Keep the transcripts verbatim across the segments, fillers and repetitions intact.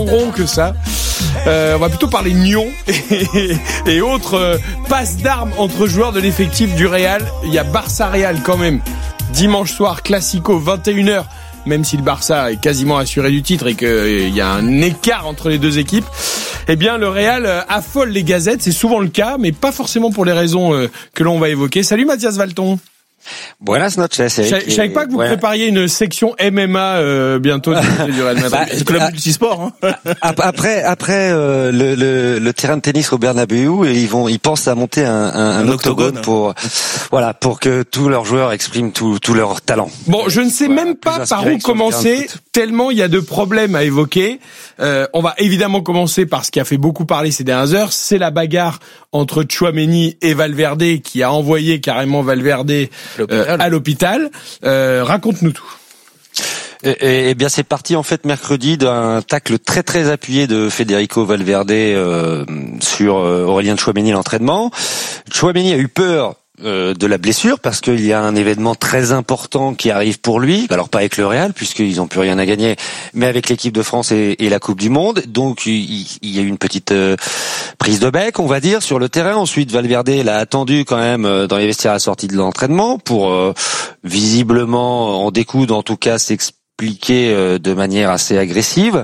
rond que ça. Euh, on va plutôt parler nion et, et autres euh, passes d'armes entre joueurs de l'effectif du Real. Il y a Barça-Real quand même. Dimanche soir, Classico, vingt et une heures. Même si le Barça est quasiment assuré du titre et qu'il euh, y a un écart entre les deux équipes, eh bien le Real euh, affole les gazettes. C'est souvent le cas, mais pas forcément pour les raisons euh, que l'on va évoquer. Salut Mathias Valton. Buenas noches. Je savais pas que vous ouais. prépariez une section M M A euh, bientôt du Real Madrid. Bah, c'est club multisport. Hein. Après, après euh, le, le, le terrain de tennis au Bernabéu, ils vont, ils pensent à monter un, un, un, un octogone, octogone pour, voilà, pour que tous leurs joueurs expriment tout, tout leur talent. Bon, je ne sais voilà, même pas par où commencer, tellement il y a de problèmes à évoquer. Euh, on va évidemment commencer par ce qui a fait beaucoup parler ces dernières heures, c'est la bagarre entre Tchouaméni et Valverde qui a envoyé carrément Valverde euh, à l'hôpital. Euh, raconte-nous tout. Eh bien, c'est parti en fait mercredi d'un tacle très très appuyé de Federico Valverde euh, sur euh, Aurélien Tchouaméni l'entraînement. Tchouaméni a eu peur Euh, de la blessure parce qu'il y a un événement très important qui arrive pour lui, alors pas avec le Real puisqu'ils n'ont plus rien à gagner, mais avec l'équipe de France et, et la Coupe du Monde, donc il, il y a eu une petite euh, prise de bec on va dire sur le terrain. Ensuite Valverde l'a attendu quand même euh, dans les vestiaires à la sortie de l'entraînement pour euh, visiblement en découdre, en tout cas s'exprimer expliqué de manière assez agressive.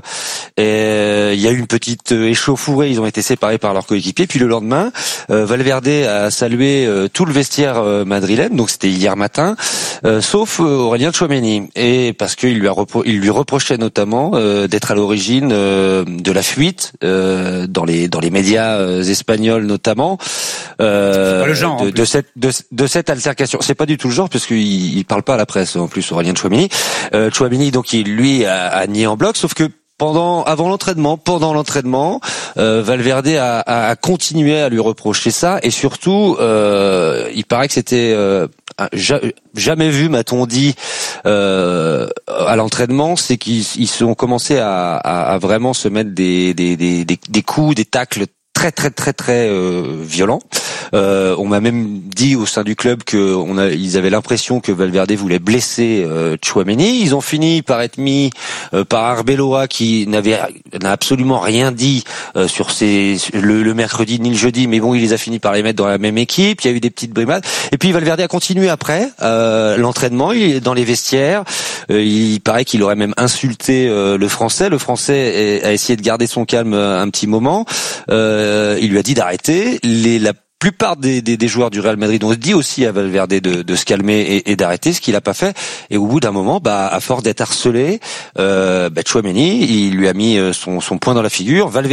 Et il y a eu une petite échauffourée, ils ont été séparés par leurs coéquipiers. Puis le lendemain, euh, Valverde a salué euh, tout le vestiaire euh, madrilène, donc c'était hier matin, euh, sauf euh, Aurélien Tchouaméni. Et parce qu'il lui a repro- il lui reprochait notamment euh, d'être à l'origine euh, de la fuite euh, dans les dans les médias euh, espagnols notamment euh, pas le genre, de, de cette de, de cette altercation. C'est pas du tout le genre parce qu'il il parle pas à la presse en plus, Aurélien Tchouaméni. Euh, Tchouaméni donc il lui a, a nié en bloc, sauf que pendant, avant l'entraînement, pendant l'entraînement, euh, Valverde a, a, a continué à lui reprocher ça et surtout, euh, il paraît que c'était euh, jamais vu, m'a-t-on dit, euh, à l'entraînement, c'est qu'ils ils ont commencé à, à, à vraiment se mettre des, des, des, des, des coups, des tacles très très très très euh, violents. Euh, on m'a même dit au sein du club que on a, ils avaient l'impression que Valverde voulait blesser euh, Tchouaméni. Ils ont fini par être mis euh, par Arbeloa qui n'avait n'a absolument rien dit euh, sur ces le, le mercredi ni le jeudi, mais bon, il les a fini par les mettre dans la même équipe. Il y a eu des petites brimades. Et puis Valverde a continué après euh, l'entraînement. Il est dans les vestiaires. Euh, il paraît qu'il aurait même insulté euh, le Français. Le Français a essayé de garder son calme un petit moment. Euh, il lui a dit d'arrêter. Les la La plupart des, des, des joueurs du Real Madrid ont dit aussi à Valverde de, de se calmer et, et d'arrêter, ce qu'il a pas fait. Et au bout d'un moment, bah, à force d'être harcelé, euh, bah, Tchouaméni, il lui a mis son, son poing dans la figure. Valverde